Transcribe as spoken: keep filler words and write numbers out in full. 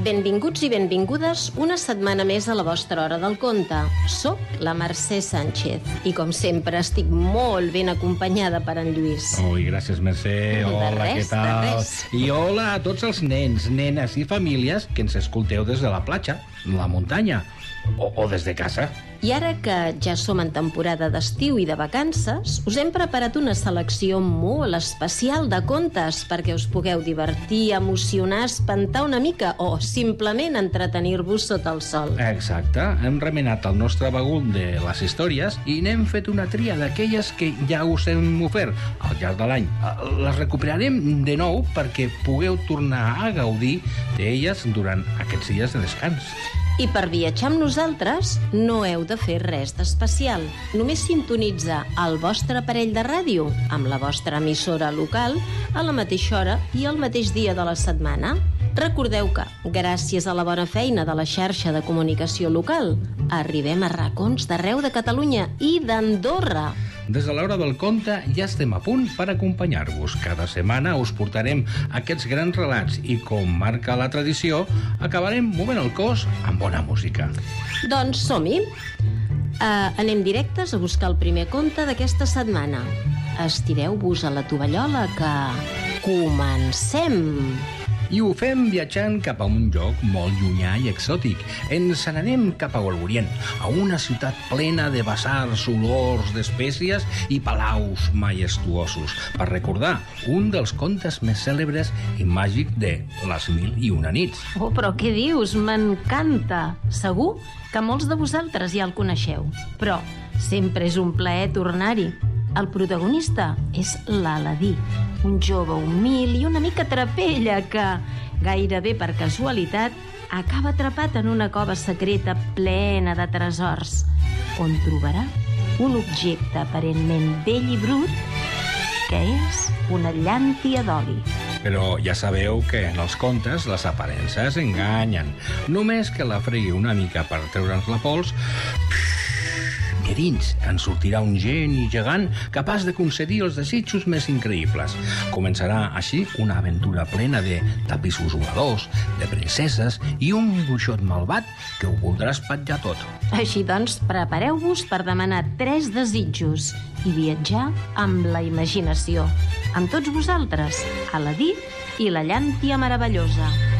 Benvinguts i benvingudes una setmana més a la vostra hora del conte. Soc la Mercè Sánchez i, com sempre, estic molt ben acompanyada per en Lluís. Ui, gràcies, Mercè. Hola, res, què tal? I hola a tots els nens, nenes i famílies que ens escolteu des de la platja, la muntanya o, o des de casa. I ara que ja som en temporada d'estiu i de vacances, us hem preparat una selecció molt especial de contes perquè us pugueu divertir, emocionar, espantar una mica o simplement entretenir-vos sota el sol. Exacte. Hem remenat el nostre bagul de les històries i n'hem fet una tria d'aquelles que ja us hem ofert al llarg de l'any. Les recuperarem de nou perquè pugueu tornar a gaudir d'elles durant aquests dies de descans. I per viatjar amb nosaltres no heu de fer res d'especial. Només sintonitzar el vostre aparell de ràdio amb la vostra emissora local a la mateixa hora i el mateix dia de la setmana. Recordeu que, gràcies a la bona feina de la xarxa de comunicació local, arribem a racons d'arreu de Catalunya i d'Andorra. Des de l'hora del conte ja estem a punt per acompanyar-vos. Cada setmana us portarem aquests grans relats i, com marca la tradició, acabarem movent el cos amb bona música. Doncs som-hi. Uh, anem directes a buscar el primer conte d'aquesta setmana. Estireu-vos a la tovallola que... comencem! I ho fem viatjant cap a un lloc molt llunyà i exòtic. Ens n'anem cap a Orient, a una ciutat plena de basars, olors d'espècies i palaus majestuosos, per recordar un dels contes més cèlebres i màgics de Les Mil i Una Nits. Oh, però què dius? M'encanta! Segur que molts de vosaltres ja el coneixeu, però sempre és un plaer tornar-hi. El protagonista és l'Aladí, un jove humil i una mica trapella que, gairebé per casualitat, acaba atrapat en una cova secreta plena de tresors, on trobarà un objecte aparentment vell i brut, que és una llàntia d'oli. Però ja sabeu que en els contes les aparences enganyen. Només que la fregui una mica per treure'ns la pols, i a dins en sortirà un geni gegant capaç de concedir els desitjos més increïbles. Començarà així una aventura plena de tapissos voladors, de princeses i un bruixot malvat que ho voldrà espatllar tot. Així doncs, prepareu-vos per demanar tres desitjos i viatjar amb la imaginació. Amb tots vosaltres, Aladí i la llàntia meravellosa.